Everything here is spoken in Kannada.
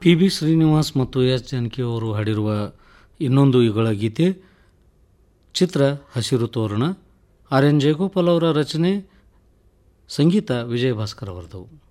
ಪಿ ಬಿ ಶ್ರೀನಿವಾಸ್ ಮತ್ತು ಎಸ್ ಜಾನಕಿ ಅವರು ಹಾಡಿರುವ ಇನ್ನೊಂದು ಯುಗಳ ಗೀತೆ. ಚಿತ್ರ ಹಸಿರು ತೋರಣ. ಆರ್ ಎನ್ ಜಯಗೋಪಾಲ್ ಅವರ ರಚನೆ, ಸಂಗೀತ ವಿಜಯ ಭಾಸ್ಕರ್ ಅವರದು.